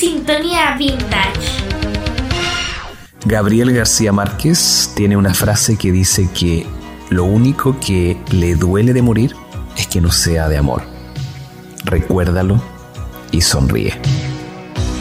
Sintonía Vintage. Gabriel García Márquez tiene una frase que dice que lo único que le duele de morir es que no sea de amor. Recuérdalo y sonríe.